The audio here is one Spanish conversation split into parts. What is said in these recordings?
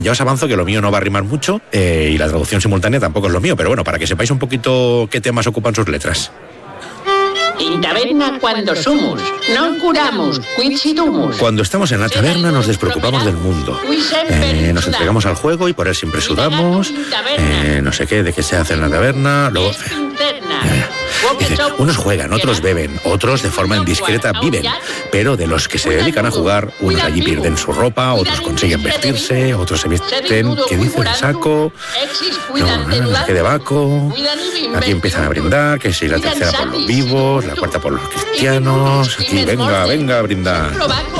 Ya os avanzo que lo mío no va a rimar mucho y la traducción simultánea tampoco es lo mío, pero bueno, para que sepáis un poquito qué temas ocupan sus letras. In taberna cuando sumus, non curamus, quid situmus. Cuando estamos en la taberna nos despreocupamos del mundo. Nos entregamos al juego y por él siempre sudamos. No sé qué, de qué se hace en la taberna. Luego... Dice, unos juegan, otros beben, otros de forma indiscreta viven, pero de los que se dedican a jugar, unos allí pierden su ropa, otros consiguen vestirse, otros se visten, ¿qué dice? De saco, no sé de baco, aquí empiezan a brindar, que si la tercera por los vivos, la cuarta por los cristianos, aquí venga a brindar.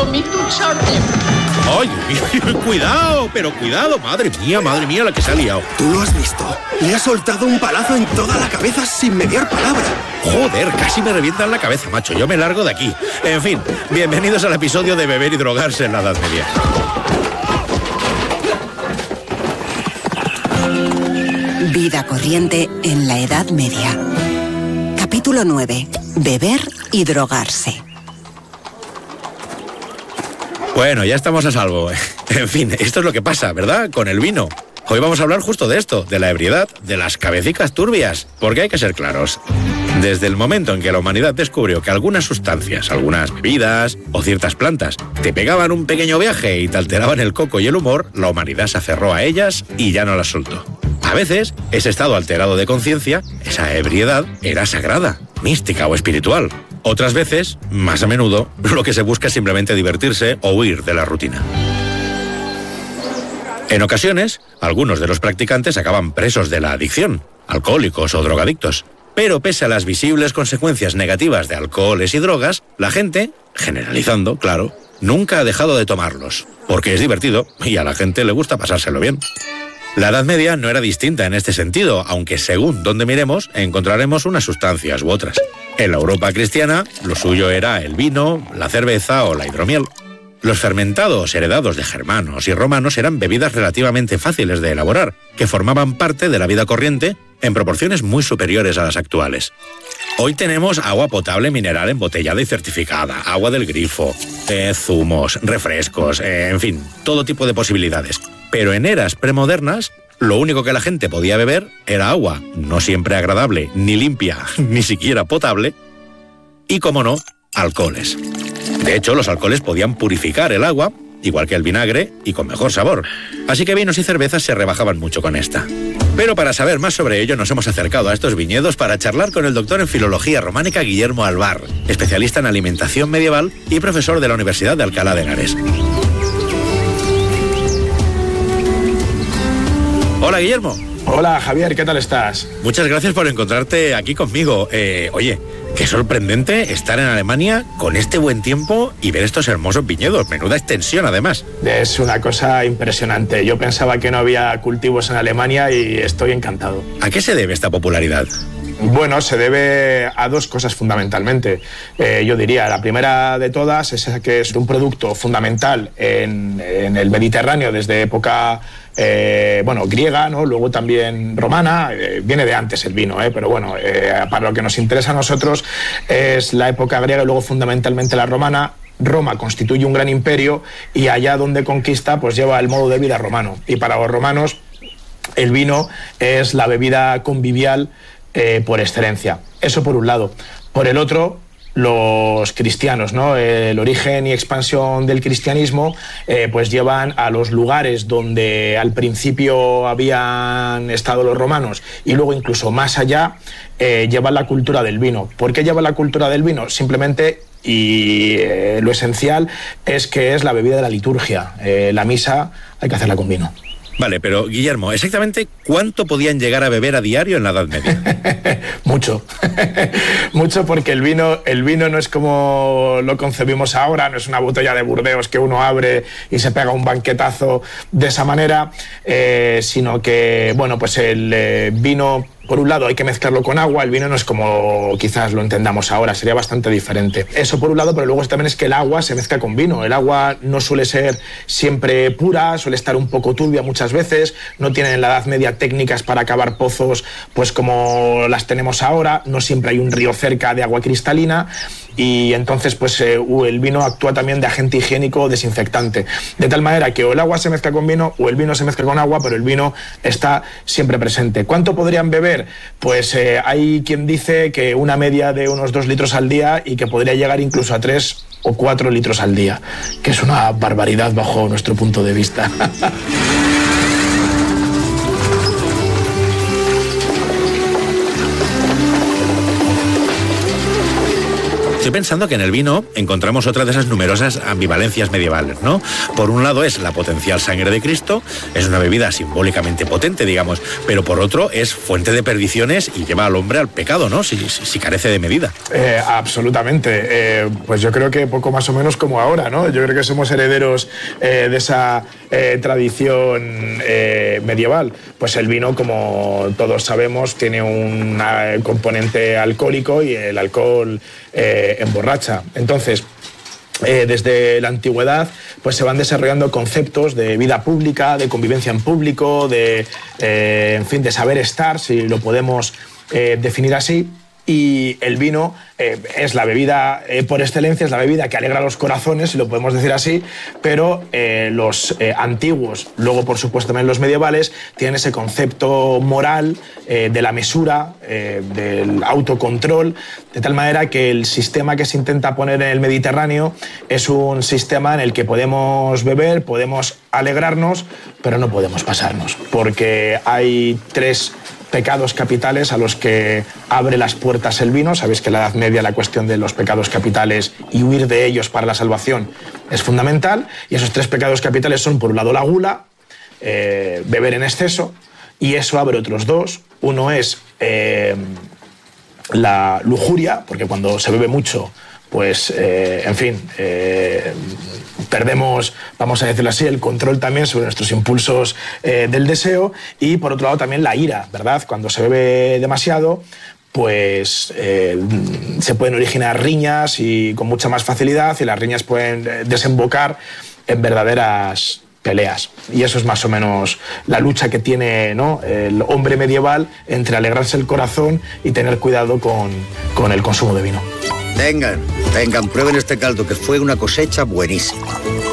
¡Ay, cuidado, pero cuidado! Madre mía, la que se ha liado. ¿Tú lo has visto? Le ha soltado un palazo en toda la cabeza sin mediar palabra. Joder, casi me revientan la cabeza, macho. Yo me largo de aquí. En fin, bienvenidos al episodio de Beber y Drogarse en la Edad Media. Vida corriente en la Edad Media. Capítulo 9. Beber y drogarse. Bueno, ya estamos a salvo. En fin, esto es lo que pasa, ¿verdad? Con el vino. Hoy vamos a hablar justo de esto, de la ebriedad, de las cabecicas turbias. Porque hay que ser claros. Desde el momento en que la humanidad descubrió que algunas sustancias, algunas bebidas o ciertas plantas te pegaban un pequeño viaje y te alteraban el coco y el humor, la humanidad se aferró a ellas y ya no las soltó. A veces, ese estado alterado de conciencia, esa ebriedad, era sagrada, mística o espiritual. Otras veces, más a menudo, lo que se busca es simplemente divertirse o huir de la rutina. En ocasiones, algunos de los practicantes acaban presos de la adicción, alcohólicos o drogadictos. Pero pese a las visibles consecuencias negativas de alcoholes y drogas, la gente, generalizando, claro, nunca ha dejado de tomarlos, porque es divertido y a la gente le gusta pasárselo bien. La Edad Media no era distinta en este sentido, aunque según donde miremos encontraremos unas sustancias u otras. En la Europa cristiana, lo suyo era el vino, la cerveza o la hidromiel. Los fermentados heredados de germanos y romanos eran bebidas relativamente fáciles de elaborar, que formaban parte de la vida corriente en proporciones muy superiores a las actuales. Hoy tenemos agua potable mineral embotellada y certificada, agua del grifo, zumos, refrescos, en fin, todo tipo de posibilidades. Pero en eras premodernas, lo único que la gente podía beber era agua, no siempre agradable, ni limpia, ni siquiera potable, y, como no, alcoholes. De hecho, los alcoholes podían purificar el agua, igual que el vinagre, y con mejor sabor. Así que vinos y cervezas se rebajaban mucho con esta. Pero para saber más sobre ello nos hemos acercado a estos viñedos para charlar con el doctor en Filología Románica Guillermo Alvar, especialista en alimentación medieval y profesor de la Universidad de Alcalá de Henares. Hola, Guillermo. Hola, Javier, ¿qué tal estás? Muchas gracias por encontrarte aquí conmigo. Oye, qué sorprendente estar en Alemania con este buen tiempo y ver estos hermosos viñedos. Menuda extensión, además. Es una cosa impresionante. Yo pensaba que no había cultivos en Alemania y estoy encantado. ¿A qué se debe esta popularidad? Bueno, se debe a dos cosas fundamentalmente. Yo diría, la primera de todas es que es un producto fundamental en el Mediterráneo desde época griega, ¿no? Luego también romana, viene de antes el vino, pero bueno, para lo que nos interesa a nosotros es la época griega y luego fundamentalmente la romana. Roma constituye un gran imperio y allá donde conquista pues lleva el modo de vida romano. Y para los romanos el vino es la bebida convivial por excelencia. Eso por un lado. Por el otro, los cristianos, ¿no? El origen y expansión del cristianismo pues llevan a los lugares donde al principio habían estado los romanos y luego incluso más allá llevan la cultura del vino. ¿Por qué llevan la cultura del vino? Simplemente lo esencial es que es la bebida de la liturgia. La misa hay que hacerla con vino. Vale, pero Guillermo, ¿exactamente cuánto podían llegar a beber a diario en la Edad Media? Mucho. Mucho, porque el vino no es como lo concebimos ahora, no es una botella de Burdeos que uno abre y se pega un banquetazo de esa manera, sino que, bueno, pues el vino... Por un lado hay que mezclarlo con agua, el vino no es como quizás lo entendamos ahora, sería bastante diferente. Eso por un lado, pero luego también es que el agua se mezcla con vino. El agua no suele ser siempre pura, suele estar un poco turbia muchas veces, no tienen en la Edad Media técnicas para cavar pozos pues como las tenemos ahora, no siempre hay un río cerca de agua cristalina y entonces pues el vino actúa también de agente higiénico o desinfectante, de tal manera que o el agua se mezcla con vino o el vino se mezcla con agua, pero el vino está siempre presente. ¿Cuánto podrían beber? Pues hay quien dice que una media de unos 2 litros al día y que podría llegar incluso a 3 o 4 litros al día, que es una barbaridad bajo nuestro punto de vista. Estoy pensando que en el vino encontramos otra de esas numerosas ambivalencias medievales, ¿no? Por un lado es la potencial sangre de Cristo, es una bebida simbólicamente potente, digamos, pero por otro es fuente de perdiciones y lleva al hombre al pecado, ¿no? Si carece de medida. Absolutamente. Pues yo creo que poco más o menos como ahora, ¿no? Yo creo que somos herederos de esa tradición medieval. Pues el vino, como todos sabemos, tiene un componente alcohólico y el alcohol emborracha. Entonces, desde la antigüedad pues se van desarrollando conceptos de vida pública, de convivencia en público, en fin, de saber estar, si lo podemos definir así. Y el vino es la bebida por excelencia, es la bebida que alegra los corazones, si lo podemos decir así, pero los antiguos, luego por supuesto también los medievales, tienen ese concepto moral de la mesura, del autocontrol, de tal manera que el sistema que se intenta poner en el Mediterráneo es un sistema en el que podemos beber, podemos alegrarnos, pero no podemos pasarnos, porque hay 3 pecados capitales a los que abre las puertas el vino. Sabéis que en la Edad Media la cuestión de los pecados capitales y huir de ellos para la salvación es fundamental, y esos 3 pecados capitales son, por un lado, la gula, beber en exceso, y eso abre otros 2. Uno es la lujuria, porque cuando se bebe mucho, pues, en fin, perdemos, vamos a decirlo así, el control también sobre nuestros impulsos del deseo, y por otro lado también la ira, ¿verdad? Cuando se bebe demasiado, pues se pueden originar riñas y con mucha más facilidad, y las riñas pueden desembocar en verdaderas peleas. Y eso es más o menos la lucha que tiene, ¿no?, el hombre medieval entre alegrarse el corazón y tener cuidado con el consumo de vino. Vengan, prueben este caldo, que fue una cosecha buenísima.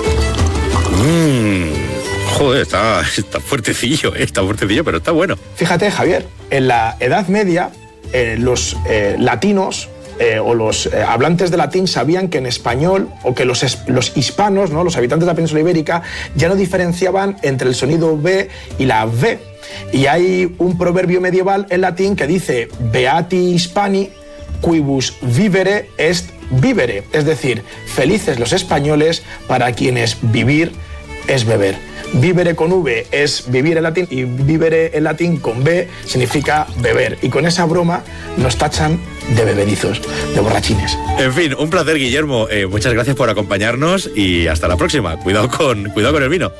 Joder, está fuertecillo, pero está bueno. Fíjate, Javier, en la Edad Media los latinos o los hablantes de latín sabían que en español, o que los hispanos, ¿no?, los habitantes de la península ibérica, ya no diferenciaban entre el sonido B y la V. Y hay un proverbio medieval en latín que dice: Beati Hispani, quibus vivere est vivere, es decir, felices los españoles para quienes vivir es beber. Vivere con V es vivir en latín, y vivere en latín con B significa beber. Y con esa broma nos tachan de bebedizos, de borrachines. En fin, un placer, Guillermo. Muchas gracias por acompañarnos y hasta la próxima. Cuidado con el vino.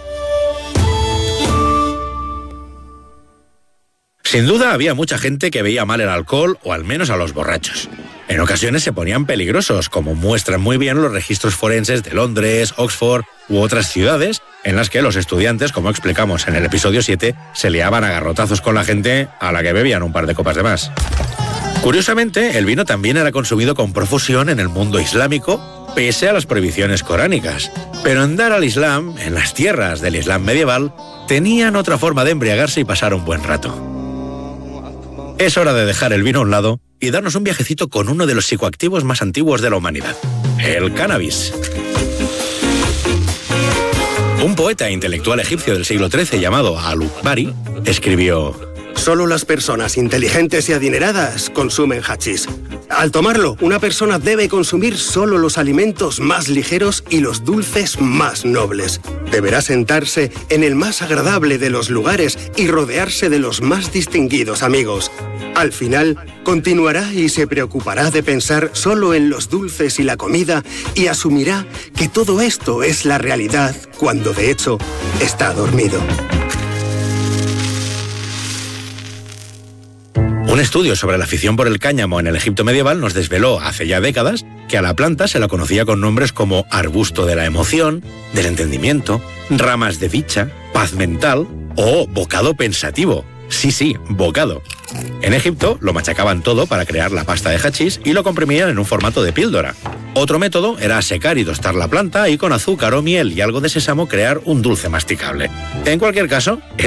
Sin duda había mucha gente que veía mal el alcohol, o al menos a los borrachos. En ocasiones se ponían peligrosos, como muestran muy bien los registros forenses de Londres, Oxford u otras ciudades, en las que los estudiantes, como explicamos en el episodio 7, se liaban a garrotazos con la gente a la que bebían un par de copas de más. Curiosamente, el vino también era consumido con profusión en el mundo islámico, pese a las prohibiciones coránicas. Pero en Dar al-Islam, en las tierras del Islam medieval, tenían otra forma de embriagarse y pasar un buen rato. Es hora de dejar el vino a un lado y darnos un viajecito con uno de los psicoactivos más antiguos de la humanidad: el cannabis. Un poeta e intelectual egipcio del siglo XIII llamado Al-Ukbari escribió: Solo las personas inteligentes y adineradas consumen hachís. Al tomarlo, una persona debe consumir solo los alimentos más ligeros y los dulces más nobles. Deberá sentarse en el más agradable de los lugares y rodearse de los más distinguidos amigos. Al final, continuará y se preocupará de pensar solo en los dulces y la comida, y asumirá que todo esto es la realidad cuando de hecho está dormido. Un estudio sobre la afición por el cáñamo en el Egipto medieval nos desveló hace ya décadas que a la planta se la conocía con nombres como arbusto de la emoción, del entendimiento, ramas de dicha, paz mental o bocado pensativo. Sí, bocado. En Egipto lo machacaban todo para crear la pasta de hachís y lo comprimían en un formato de píldora. Otro método era secar y tostar la planta y con azúcar o miel y algo de sésamo crear un dulce masticable. En cualquier caso,